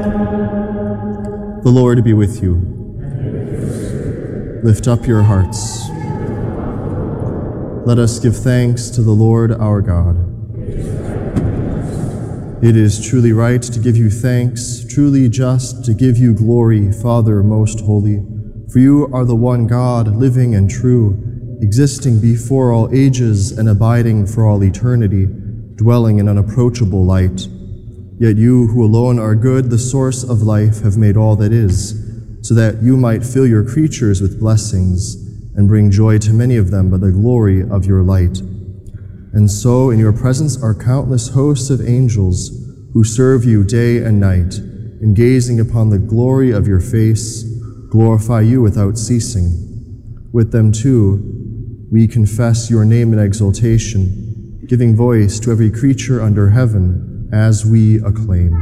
The Lord be with you. Lift up your hearts. Let us give thanks to the Lord our God. It is truly right to give you thanks, truly just to give you glory, Father most holy. For you are the one God, living and true, existing before all ages and abiding for all eternity, dwelling in unapproachable light. Yet you, who alone are good, the source of life, have made all that is, so that you might fill your creatures with blessings and bring joy to many of them by the glory of your light. And so in your presence are countless hosts of angels who serve you day and night, and gazing upon the glory of your face, glorify you without ceasing. With them too, we confess your name in exaltation, giving voice to every creature under heaven as we acclaim.